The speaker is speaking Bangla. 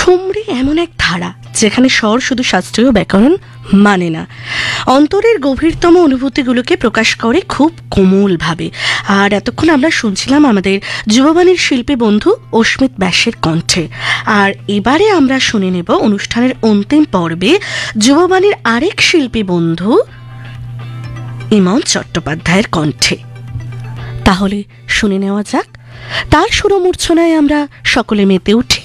ঠুমরি এমন এক ধারা যেখানে স্বর শুধু শাস্ত্রীয় ব্যাকরণ মানে না, অন্তরের গভীরতম অনুভূতিগুলোকে প্রকাশ করে খুব কোমলভাবে। আর এতক্ষণ আমরা শুনছিলাম আমাদের যুববাণীর শিল্পী বন্ধু অস্মিত ব্যাসের কণ্ঠে। আর এবারে আমরা শুনে নেব অনুষ্ঠানের অন্তিম পর্বে যুববাণীর আরেক শিল্পী বন্ধু ইমন চট্টোপাধ্যায়ের কণ্ঠে। তাহলে শুনে নেওয়া যাক, তার সুরমূর্ছনায় আমরা সকলে মেতে উঠি।